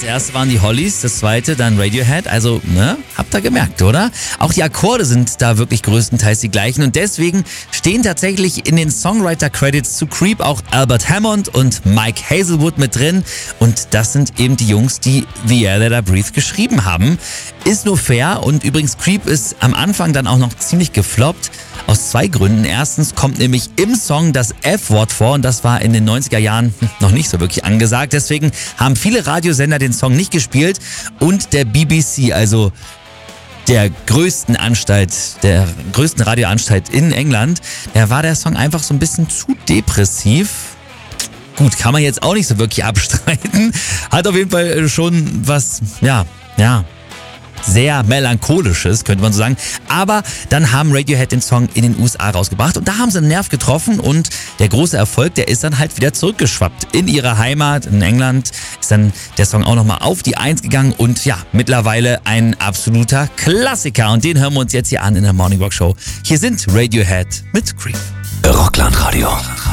erste waren die Hollies, das zweite dann Radiohead. Also, ne, habt ihr gemerkt, oder? Auch die Akkorde sind da wirklich größtenteils die gleichen und deswegen stehen tatsächlich in den Songwriter-Credits zu Creep auch Albert Hammond und Mike Hazelwood mit drin. Und das sind eben die Jungs, die The Air That I Breathe geschrieben haben. Ist nur fair und übrigens Creep ist am Anfang dann auch noch ziemlich gefloppt. Aus zwei Gründen. Erstens kommt nämlich im Song das F-Wort vor und das war in den 90er Jahren noch nicht so wirklich angesagt. Deswegen haben viele Radiosender den Song nicht gespielt und der BBC, also der größten Radioanstalt in England, da war der Song einfach so ein bisschen zu depressiv. Gut, kann man jetzt auch nicht so wirklich abstreiten. Hat auf jeden Fall schon was, ja, sehr melancholisches, könnte man so sagen. Aber dann haben Radiohead den Song in den USA rausgebracht und da haben sie einen Nerv getroffen und der große Erfolg, der ist dann halt wieder zurückgeschwappt. In ihre Heimat, in England, ist dann der Song auch nochmal auf die 1 gegangen und ja, mittlerweile ein absoluter Klassiker. Und den hören wir uns jetzt hier an in der Morning Rock Show. Hier sind Radiohead mit Creep. Rockland Radio.